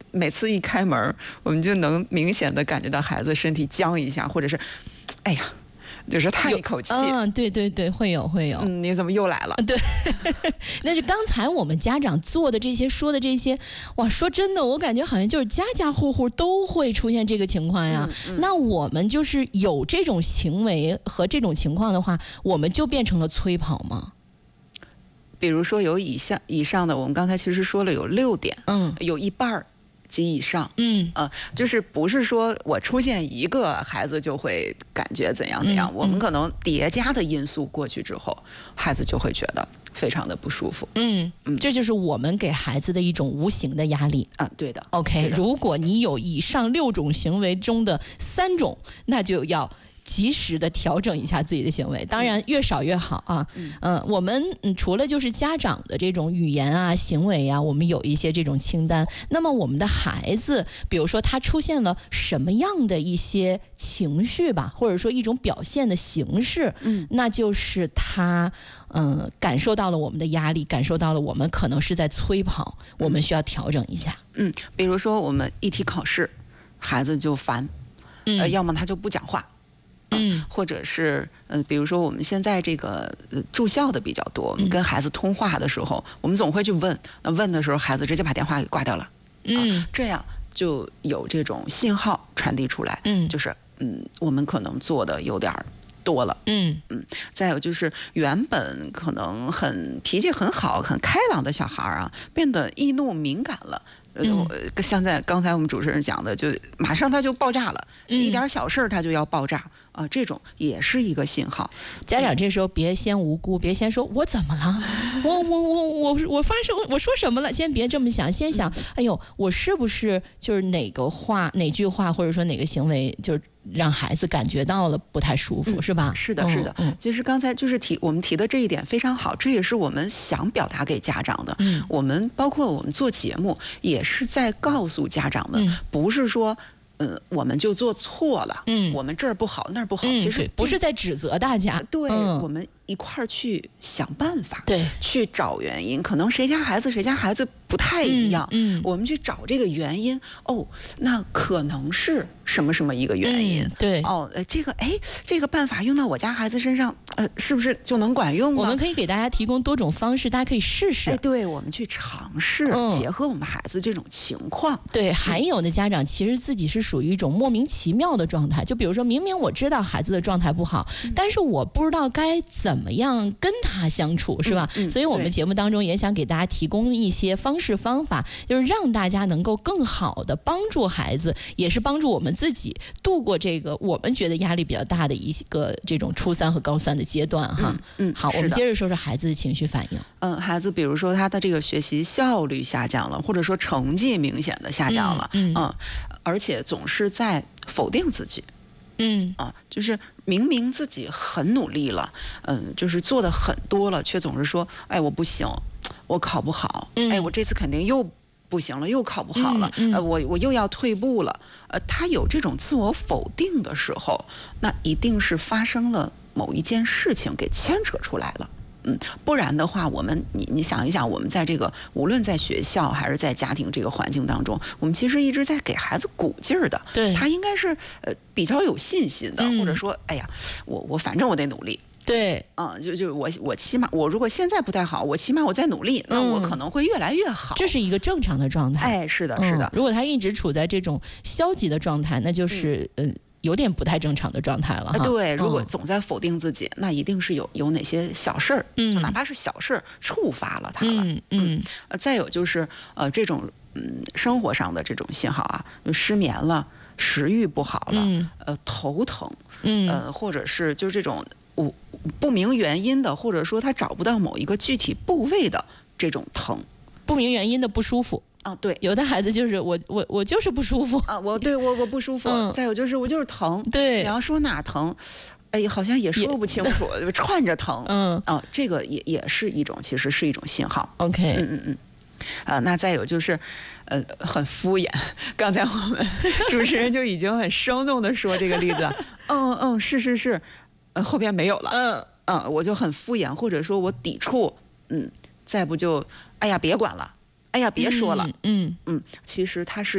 每次一开门，我们就能明显的感觉到孩子身体僵一下，或者是，哎呀。就是叹一口气， 对对对，会有， 你怎么又来了？ 对，那就刚才我们家长做的这些，说的这些，哇，说真的，我感觉好像就是家家户户都会出现这个情况呀。那我们就是有这种行为和这种情况的话，我们就变成了催跑吗？ 比如说有以上的，我们刚才其实说了有6点，有一半及以上，就是不是说我出现一个孩子就会感觉怎样怎样，我们可能叠加的因素过去之后，孩子就会觉得非常的不舒服。 这就是我们给孩子的一种无形的压力。 对的。 OK， 如果你有以上6种行为中的3种，那就要及时的调整一下自己的行为，当然越少越好啊。我们除了就是家长的这种语言啊、行为啊，我们有一些这种清单。那么我们的孩子，比如说他出现了什么样的一些情绪吧，或者说一种表现的形式，那就是他感受到了我们的压力，感受到了我们可能是在催跑，我们需要调整一下。 比如说我们一提考试，孩子就烦，要么他就不讲话。或者是比如说我们现在这个住校的比较多，我们跟孩子通话的时候，我们总会去问，那问的时候孩子直接把电话给挂掉了，这样就有这种信号传递出来，就是我们可能做的有点多了。再有就是原本可能脾气很好、很开朗的小孩啊，变得易怒敏感了。像刚才我们主持人讲的，就马上他就爆炸了，一点小事他就要爆炸啊，这种也是一个信号。 家长这时候别先无辜，别先说我怎么了，我发生我说什么了，先别这么想，先想，哎呦，我是不是就是哪句话或者说哪个行为就是让孩子感觉到了不太舒服，是吧？ 是的，是的。就是刚才就是我们提的这一点非常好，这也是我们想表达给家长的。我们包括我们做节目也是在告诉家长们，不是说我们就做错了，我们这儿不好那儿不好，其实不是在指责大家， 对，我们一块儿去想办法， 对， 去找原因。可能谁家孩子不太一样，我们去找这个原因。那可能是什么什么一个原因？ 对， 这个办法用到我家孩子身上，是不是就能管用呢？ 我们可以给大家提供多种方式，大家可以试试。 对，我们去尝试，结合我们孩子这种情况。 对，还有的家长其实自己是属于一种莫名其妙的状态，就比如说明明我知道孩子的状态不好，但是我不知道该怎么样跟他相处，是吧？所以我们节目当中也想给大家提供一些方法，就是让大家能够更好的帮助孩子，也是帮助我们自己度过这个我们觉得压力比较大的一个这种初3和高3的阶段哈。好，我们接着说说孩子的情绪反应。 孩子比如说他的这个学习效率下降了，或者说成绩明显的下降了，而且总是在否定自己。就是明明自己很努力了，就是做的很多了，却总是说，我不行，我考不好，我这次肯定又不行了，又考不好了，我又要退步了。他有这种自我否定的时候，那一定是发生了某一件事情给牵扯出来了。不然的话，你想一想，我们在这个无论在学校还是在家庭这个环境当中，我们其实一直在给孩子鼓劲儿的。 对， 他应该是比较有信心的，或者说，我反正我得努力。 对， 就我起码我如果现在不太好，我起码我在努力，那我可能会越来越好。 这是一个正常的状态。 是的，是的。 如果他一直处在这种消极的状态，那就是有点不太正常的状态了哈。 对，如果总在否定自己，那一定是有哪些小事儿，就哪怕是小事儿触发了他了。再有就是这种生活上的这种信号啊，就失眠了，食欲不好了，头疼，或者是就是这种不明原因的，或者说他找不到某一个具体部位的这种疼， 不明原因的不舒服。 对， 有的孩子就是我就是不舒服我不舒服。再有就是我就是疼， 对， 你要说哪疼，好像也说不清楚，串着疼，这个也是一种，其实是一种信号。 OK， 那再有就是很敷衍。刚才我们主持人就已经很生动的说这个例子，是，后边没有了，我就很敷衍，或者说我抵触，再不就别管了。别说了，其实它是